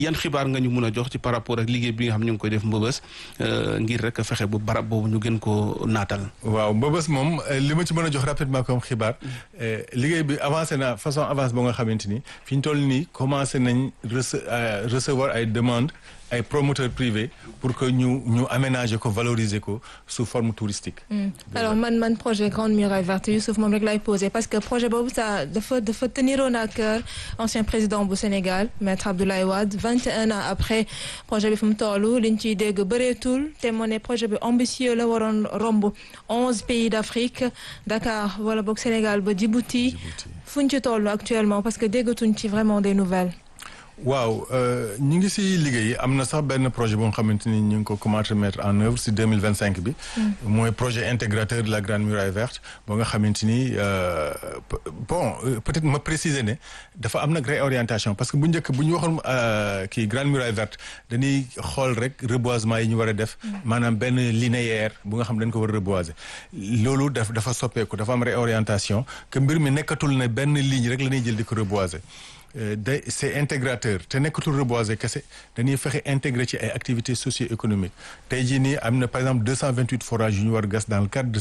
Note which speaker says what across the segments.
Speaker 1: yan xibaar nga ñu mun a jox ci par rapport ak liggéey bi nga xam ñu ngi koy def Mbëbës ngir rek fexe bu barab boobu ñu gën koo naatal.
Speaker 2: waaw Mbëbës moom li ma ci mën a jox rapidement comme xibaar liggéey bi avancé na façon avance ba nga xamante ni fi ñu toll nii commencé nañ recevoir ay demandes ay promoteurs privés pour que ñu aménager ko valoriser ko sous forme touristique.
Speaker 3: alors man projet Grande Muraille Verte Youssouf moom rek lay posé parce que projet boobu ça dafa teniroon à cœur ancien président bu Sénégal maître Abdoulaye Wade 21 ans après projet bi fu mu toll liñ ciy dégg bëreetul te moo ne projet bi ambitieux la waroon romb 11 pays d'Afrique Dakar wala boog Sénégal ba Djibouti fu ñu ci toll actuellement parce que déggatuñ ci vraiment des nouvelles.
Speaker 2: waaw ñu ngi si liggéey am na sax benn projet boo xamante ni ñu ngi ko commencé mettre en œuvre si 2025 bi. mooy projet intégrateur de la Grande Muraille Verte boo nga xamante ni bon peut-être ma préciser ne dafa am nag réorientation parce que bu njëkk bu ñu waxoon kii Grande Muraille Verte dañuy xool rek reboisement yi ñu war a def. maanaam benn linéaire bu nga xam dañ ko war a reboiser. loolu dafa soppeeku dafa am réorientation que mbir mi nekkatul ne benn ligne rek la ñuy jël di ko reboiser. c'est intégrateur te nekkatul reboiser kese dañuy fexe intégré ci ay activités socio-économiques tey jii nii am na par exemple 228 forages yu ñu war gas dans le cadre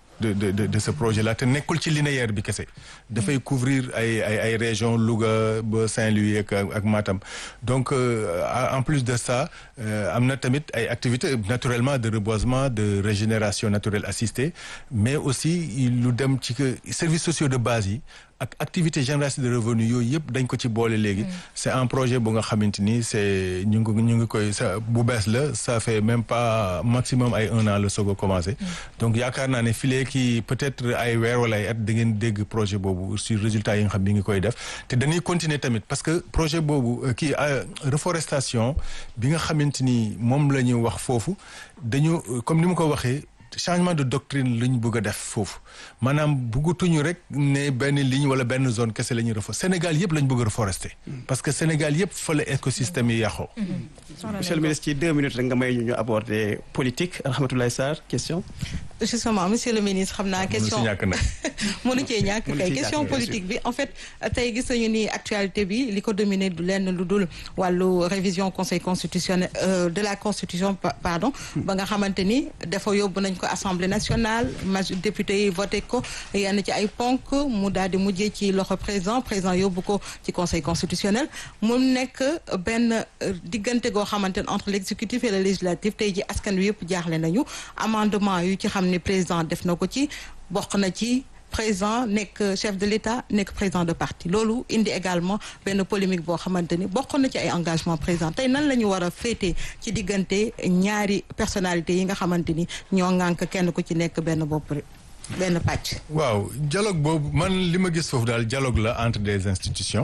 Speaker 2: de ce projet là te nekkul ci linéaire bi kese dafay couvrir ay régions Louga ba Saint-Louis ak Matam donc en plus de ça am na tamit ay activités naturellement de reboisement de régénération naturelle assistée mais aussi lu dem ci que services sociaux de base yi ak activité génération de revenus yooyu yëpp dañ ko ci boole léegi c'est un projet bu nga xamante ni c'est ñu ngi koy sa bu bees la ça fait même pas maximum ay 1 an la soog a commencé donc yaakaar naa ne filee ki peut-être ay weer wala ay at da ngeen dégg projet boobu sur résultats yi nga xam ni ngi koy def te dañuy continuer tamit parce que projet boobu kii reforestation bi nga xamante ni moom la ñu wax foofu dañu comme ni ma ko waxee changement de doctrine la ñu bëgg a def foofu maanaam bëggatuñu rek ne benn ligne wala benn zone kese la ñuy reforester Sénégal yëpp la ñu bëgg a reforester parce que Sénégal yëpp fa la écosystème yi yàqoo.
Speaker 4: monsieur le ministre ci 2 minutes rek nga may ñu aborder politique Rahmatoulaye Sarr question.
Speaker 5: justement monsieur le ministre xam naa question mënu cee ñàkk kay question politique bi en fait tey gis nañu ni actualité bi li ko dominé du lenn lu dul wàllu révision conseil constitutionnel de la constitution pardon ba nga xamante ni dafa yóbbu nañ ko assemblée nationale député yi voté ko yenn ci ay ponk mu daal di mujjee ci loxo président yóbbu ko ci conseil constitutionnel mu nekk benn diggante goo xamante ne entre l'exécutif et le législatif tey ji askan wi yëpp jaaxle nañu amendement yu ci xam ni président def na ko ci bokk na ci président nekk chef de l'État nekk président de parti loolu indi également benn polémique boo xamante ni bokk na ci ay engagement président tey nan la ñu war a féetee ci diggante ñaari personnalités yi nga xamante ni ñoo ŋànk kenn ku ci nekk benn bopp benn pàcc.
Speaker 2: waaw dialogue boobu man li ma gis foofu daal dialogue la entre des institutions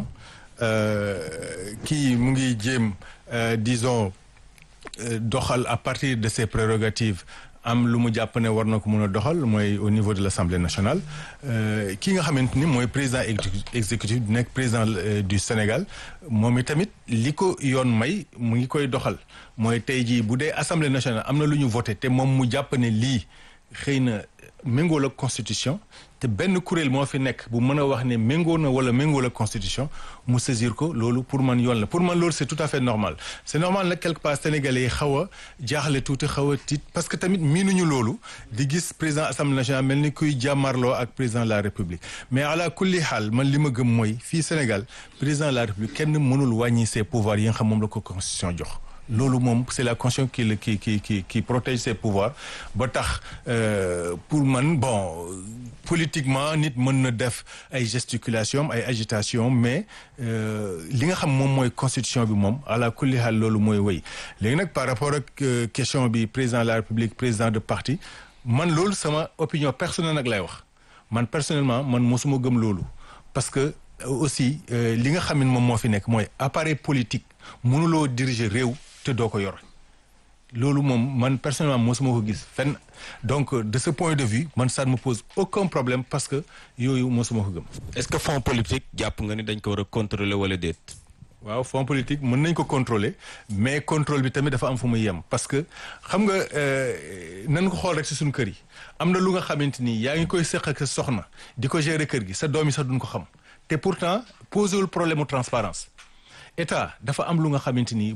Speaker 2: kii mu ngi jéem disons doxal à partir de ses prérogatives am lu mu jàpp ne war na ko mën a doxal mooy au niveau de l'Assemblée nationale ki nga xamante ni mooy président exécutif di nekk président du Sénégal moom itamit li ko yoon may mu ngi koy doxal mooy tey jii bu dee Assemblée nationale am na lu ñu voté te moom mu jàpp ne lii xëy na méngoo la constitution te benn kuréel moo fi nekk bu mën a wax ne méngoo na wala méngoo la constitution mu saisir ko loolu pour man yoon la pour man loolu c'est tout à fait normal c'est normal nag quelque part sénégalais yi xaw a jaaxle tuuti xaw a tiit parce que tamit miinuñu loolu di gis président assemblée nationale mel ni kuy jàmmarloo ak président de la république mais ala kulli xaal man li ma gëm mooy fii Sénégal président de la république kenn mënul wàññi ses pouvoirs yi nga xam moom la ko constitution jox loolu moom c'est la constitution qui protège ses pouvoirs ba tax pour man bon politiquement nit mën na def ay gesticulation ay agitation mais li nga xam moom mooy constitution bi moom ala kulli haal loolu mooy wéy léegi nag par rapport ak question bi président de la république président de parti man loolu sama opinion personnelle nag lay wax man personnellement man mosuma gëm loolu parce que aussi li nga xam ne moom moo fi nekk mooy appareil politique mënuloo diriger réew te doo ko yor loolu moom man personnellement mosuma ko gis fenn donc de ce point de vue man ça ne me pose aucun problème parce que yooyu mosuma ko gëm.
Speaker 6: est-ce que fonds politique jàpp nga ni dañ ko war a contrôler wala déet.
Speaker 2: waaw fonds politique mën nañ ko contrôler mais contrôle bi tamit dafa am fu muy yem parce que xam nga nan ko xool rek ci suñu kër yi am na lu nga xamante ni yaa ngi koy seq ak sa soxna di ko gérer kër gi sa doom yi sax duñ ko xam te pourtant posewul problème mu transparence état dafa am lu nga xamante ni